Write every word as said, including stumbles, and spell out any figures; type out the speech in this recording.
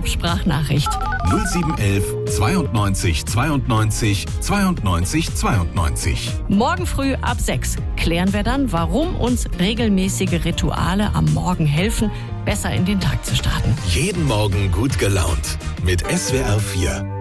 WhatsApp-Sprachnachricht. null sieben eins eins zweiundneunzig zweiundneunzig zweiundneunzig zweiundneunzig. Morgen früh ab sechs klären wir dann, warum uns regelmäßige Rituale am Morgen helfen, besser in den Tag zu starten. Jeden Morgen gut gelaunt mit S W R vier.